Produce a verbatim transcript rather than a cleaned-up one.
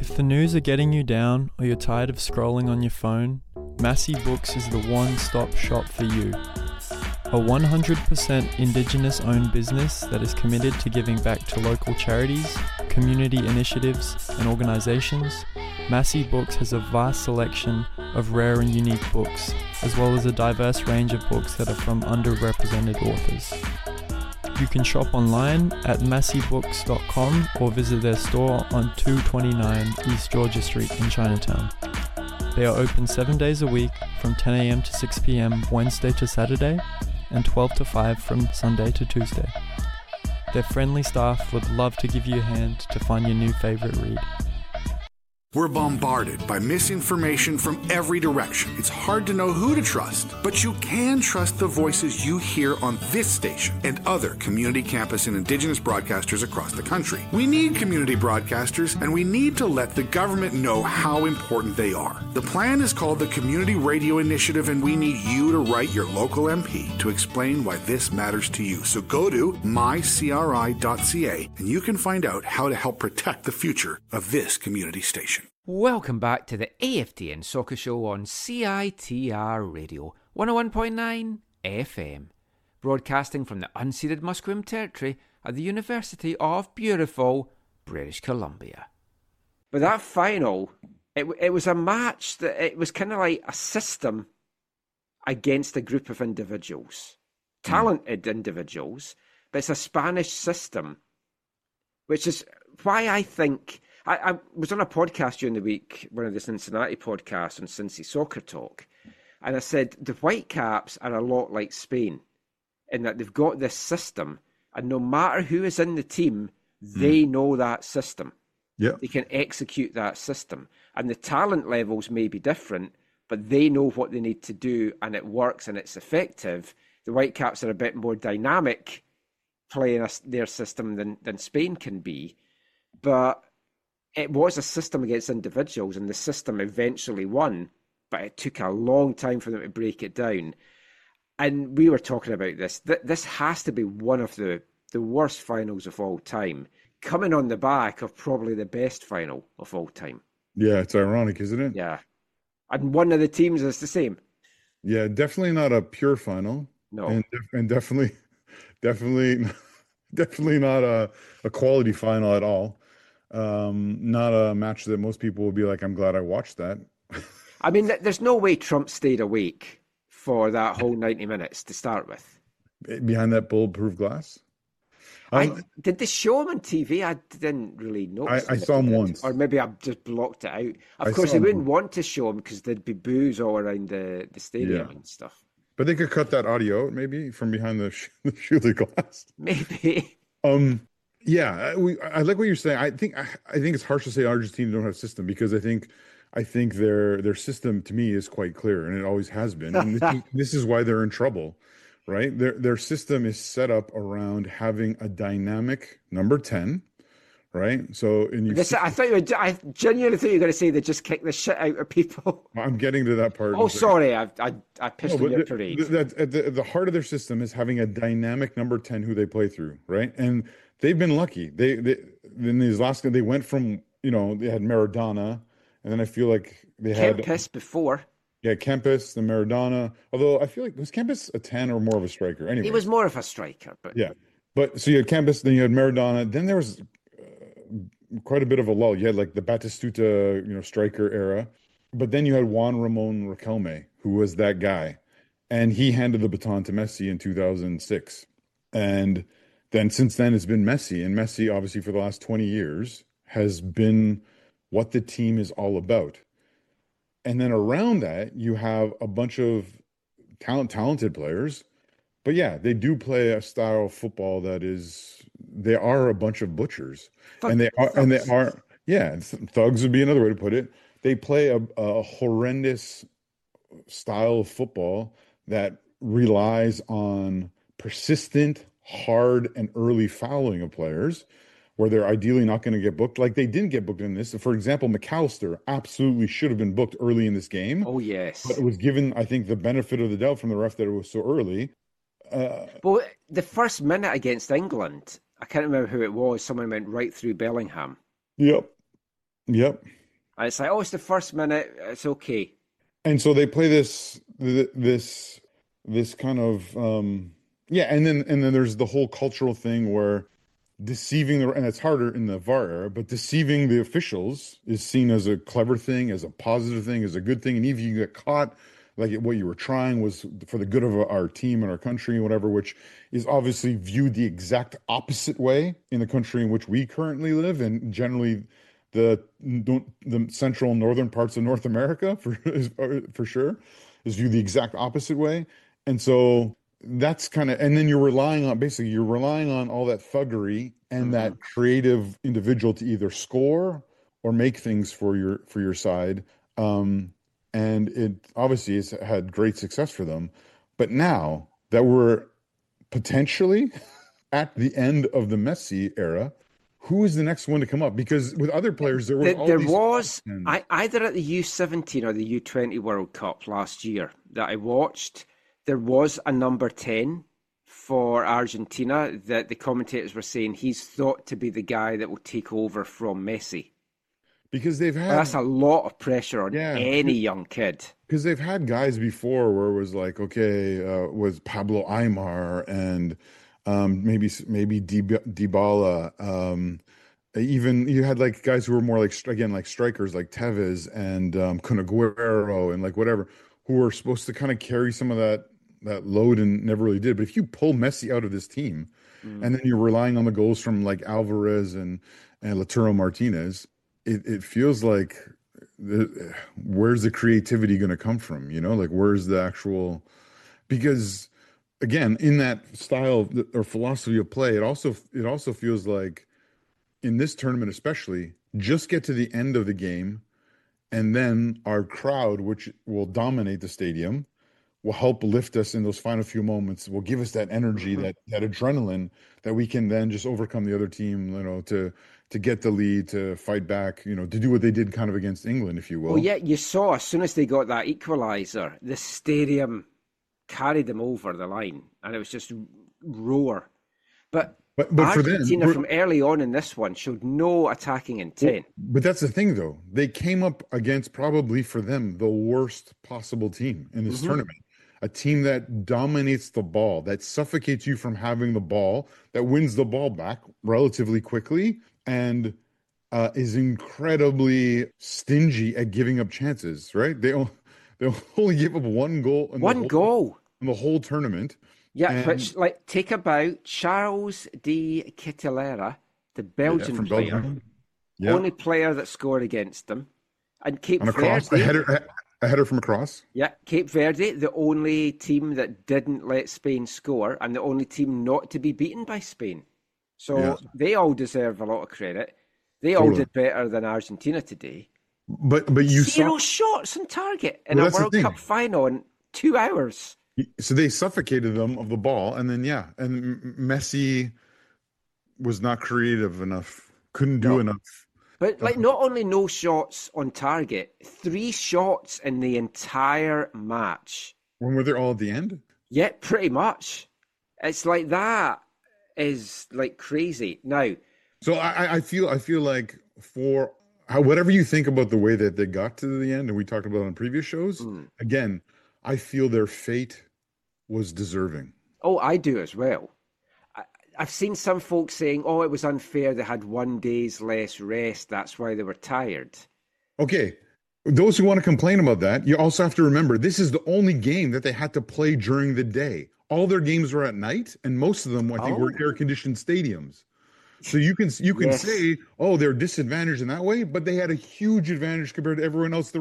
If the news are getting you down or you're tired of scrolling on your phone, Massey Books is the one-stop shop for you. A one hundred percent Indigenous-owned business that is committed to giving back to local charities, community initiatives, and organisations, Massey Books has a vast selection of rare and unique books, as well as a diverse range of books that are from underrepresented authors. You can shop online at massey books dot com or visit their store on two twenty-nine East Georgia Street in Chinatown. They are open seven days a week from ten a.m. to six p.m. Wednesday to Saturday and twelve to five from Sunday to Tuesday. Their friendly staff would love to give you a hand to find your new favorite read. We're bombarded by misinformation from every direction. It's hard to know who to trust, but you can trust the voices you hear on this station and other community campus and Indigenous broadcasters across the country. We need community broadcasters, and we need to let the government know how important they are. The plan is called the Community Radio Initiative, and we need you to write your local M P to explain why this matters to you. So go to my c r i dot c a and you can find out how to help protect the future of this community station. Welcome back to the A F T N Soccer Show on C I T R Radio, one oh one point nine F M, broadcasting from the unceded Musqueam Territory at the University of beautiful British Columbia. But that final, it, it was a match that it was kind of like a system against a group of individuals, talented individuals, but it's a Spanish system, which is why I think... I, I was on a podcast during the week, one of the Cincinnati podcasts on Cincy Soccer Talk, and I said the Whitecaps are a lot like Spain in that they've got this system, and no matter who is in the team, they mm. know that system. Yeah, they can execute that system, and the talent levels may be different, but they know what they need to do, and it works and it's effective. The Whitecaps are a bit more dynamic playing a, their system than than Spain can be, but it was a system against individuals, and the system eventually won, but it took a long time for them to break it down. And we were talking about this. Th- this has to be one of the, the worst finals of all time, coming on the back of probably the best final of all time. Yeah, it's ironic, isn't it? Yeah. And one of the teams is the same. Yeah, definitely not a pure final. No. And, def- and definitely, definitely, definitely not a, a quality final at all. Um, not a match that most people will be like, I'm glad I watched that. I mean, there's no way Trump stayed awake for that whole ninety minutes to start with. Behind that bulletproof glass? Um, I, did they show him on T V? I didn't really notice. I, I saw him once. Or maybe I just blocked it out. Of I course, they wouldn't him. want to show him because there'd be booze all around the, the stadium Yeah. and stuff. But they could cut that audio out, maybe, from behind the, sh- the shielded glass. Maybe. Um. Yeah, we. I like what you're saying. I think. I, I think it's harsh to say Argentina don't have a system because I think, I think their their system to me is quite clear and it always has been. And this, is, this is why they're in trouble, right? Their their system is set up around having a dynamic number ten, right? So, and you. This, I thought you were. I genuinely thought you were going to say they just kick the shit out of people. I'm getting to that part. Oh, sorry, I I, I pissed no, on your the, parade. The, the, at the, the heart of their system is having a dynamic number ten who they play through, right? And they've been lucky. They, they in these last they went from, you know, they had Maradona, and then I feel like they had Kempis before. Yeah, Kempis, the Maradona. Although I feel like was Kempis a ten or more of a striker? Anyway, He was more of a striker, but yeah. But so you had Kempis, then you had Maradona, then there was uh, quite a bit of a lull. You had like the Batistuta, you know, striker era, but then you had Juan Ramon Riquelme, who was that guy, and he handed the baton to Messi in two thousand six, and then since then it's been Messi, and Messi obviously for the last twenty years has been what the team is all about. And then around that, you have a bunch of talent, talented players, but yeah, they do play a style of football that is, they are a bunch of butchers, Thug, and they are, thugs. and they are, yeah, thugs would be another way to put it. They play a, a horrendous style of football that relies on persistent, hard and early fouling of players where they're ideally not going to get booked. Like they didn't get booked in this. For example, McAllister absolutely should have been booked early in this game. Oh, yes. But it was given, I think, the benefit of the doubt from the ref that it was so early. Uh, well, the first minute against England, I can't remember who it was. Someone went right through Bellingham. Yep. Yep. And it's like, oh, it's the first minute. It's okay. And so they play this this this kind of um yeah, and then and then there's the whole cultural thing where deceiving the and it's harder in the V A R era, but deceiving the officials is seen as a clever thing, as a positive thing, as a good thing. And even if you get caught, like what you were trying was for the good of our team and our country and whatever, which is obviously viewed the exact opposite way in the country in which we currently live, and generally the the central and northern parts of North America for for sure is viewed the exact opposite way. And so that's kind of, and then you're relying on, basically you're relying on all that thuggery and mm-hmm. that creative individual to either score or make things for your for your side. Um, and it obviously has had great success for them. But now that we're potentially at the end of the Messi era, who is the next one to come up? Because with other players, there was there, all there these was I, either at the U seventeen or the U twenty World Cup last year that I watched. There was a number ten for Argentina that the commentators were saying he's thought to be the guy that will take over from Messi. Because they've had... Well, that's a lot of pressure on yeah, any young kid. Because they've had guys before where it was like, okay, uh, was Pablo Aimar and um, maybe maybe Dybala. Um, even you had like guys who were more like, again, like strikers like Tevez and um, Kun Aguero and like whatever, who were supposed to kind of carry some of that that load and never really did. But if you pull Messi out of this team mm. and then you're relying on the goals from like Alvarez and, and Lautaro Martinez, it, it feels like the, where's the creativity going to come from? You know, like where's the actual, because again, in that style or philosophy of play, it also, it also feels like in this tournament, especially, just get to the end of the game and then our crowd, which will dominate the stadium, will help lift us in those final few moments, will give us that energy, mm-hmm. that that adrenaline that we can then just overcome the other team, you know, to to get the lead, to fight back, you know, to do what they did kind of against England, if you will. Well, yeah, you saw as soon as they got that equaliser, the stadium carried them over the line, and it was just roar. But, but, but Argentina, for them, from early on in this one, showed no attacking intent. But that's the thing, though. They came up against probably, for them, the worst possible team in this mm-hmm. tournament. A team that dominates the ball, that suffocates you from having the ball, that wins the ball back relatively quickly, and uh, is incredibly stingy at giving up chances, right? They, they only give up one goal. In one the whole, goal. In the whole tournament. Yeah, and, which, like, take about Charles de Ketelaere, the Belgian yeah, player, Belgium. Yeah. only player that scored against them. And Cape On a cross, Verde. a header, a header from across. Yeah, Cape Verde, the only team that didn't let Spain score and the only team not to be beaten by Spain. So yeah. they all deserve a lot of credit. They all totally. did better than Argentina today. But but you Zero saw... shots on target in well, a World Cup final in two hours. So they suffocated them of the ball, and then yeah, and Messi was not creative enough, couldn't do no. enough. But like, not only no shots on target, three shots in the entire match. When were they all at the end? Yeah, pretty much. It's like that is like crazy now. So I, I feel I feel like for how, whatever you think about the way that they got to the end, and we talked about it on previous shows, mm. again, I feel their fate was deserving. Oh, I do as well. I, I've seen some folks saying, oh, it was unfair. They had one day's less rest. That's why they were tired. Okay. Those who want to complain about that, you also have to remember, this is the only game that they had to play during the day. All their games were at night, and most of them, I think, oh. were air-conditioned stadiums. So you can you can yes. say, oh, they're disadvantaged in that way, but they had a huge advantage compared to everyone else.